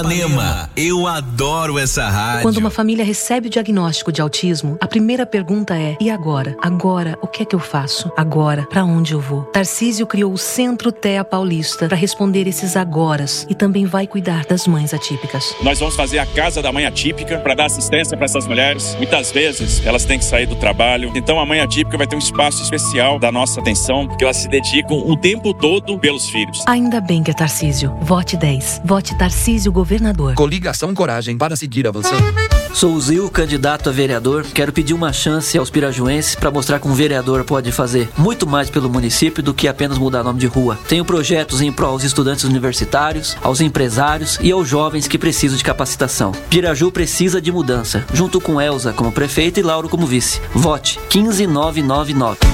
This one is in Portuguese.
Ipanema, eu adoro essa rádio. Quando uma família recebe o diagnóstico de autismo, a primeira pergunta é: e agora? Agora, o que é que eu faço? Agora, pra onde eu vou? Tarcísio criou o Centro TEA Paulista para responder esses agoras e também vai cuidar das mães atípicas. Nós vamos fazer a Casa da Mãe Atípica para dar assistência para essas mulheres. Muitas vezes elas têm que sair do trabalho. Então a Mãe Atípica vai ter um espaço especial da nossa atenção, porque elas se dedicam o tempo todo pelos filhos. Ainda bem que é Tarcísio. Vote 10. Vote Tarcísio Governador. Coligação Coragem para seguir avançando. Sou o Zil, candidato a vereador. Quero pedir uma chance aos pirajuenses para mostrar que um vereador pode fazer muito mais pelo município do que apenas mudar nome de rua. Tenho projetos em prol aos estudantes universitários, aos empresários e aos jovens que precisam de capacitação. Piraju precisa de mudança, junto com Elza como prefeita e Lauro como vice. Vote 15999.